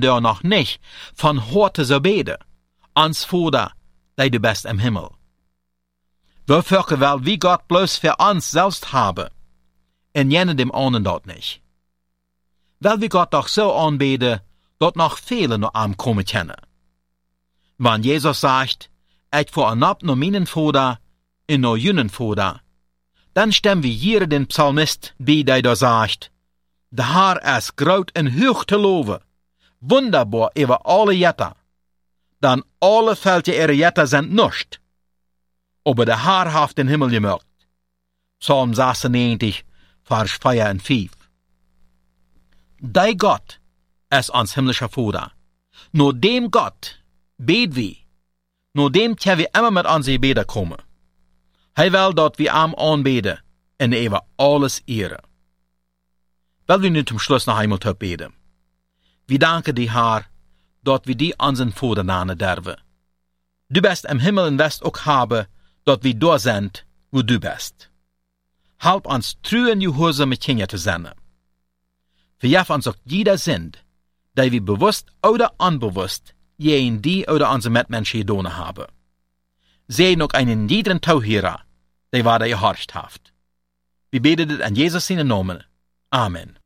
deur noch nicht von Horte so beten. Ans Vater, der du bist im Himmel. Wofür will wie Gott bloß für uns selbst haben, und jene dem anderen dort nicht. Weil wir Gott doch so anbeten, dort noch viele noch am kommen können. Wenn Jesus sagt, ich veranab nur meinen Vater, in nur jenen Vater, dann stimmen wir hier den Psalmist bei, der da sagt, der Herr ist groot en hoog te loven, wunderbar über alle Jetter, dann alle Felder ihrer Jetter sind nicht, aber der Herr hat den Himmel gemacht. Psalm 96, Vers 4 und 5. Der Gott ist uns himmlischer Vater. Nur dem Gott bet wir, nur dem können wir immer mit unseren Gebeten kommen. Hij will, dat wir am anbeten en über alles ehren. Weil wir nu zum Schluss noch einmal beten. Wir danken dir, Herr, dat wir die unseren Vater nennen dürfen. Du bist im Himmel und wirst auch haben, dat wir da sind, wo du bist. Help uns treu und gehorsame Kinder zu sein. Verjef uns auch jeder Sünd, der wir bewusst oder unbewusst gegen die oder unsere Mitmenschen getan haben. Sehen auch einen niederen Tauhierer, der war der gehorscht haft. Wir beten es an Jesus seinen Namen. Amen.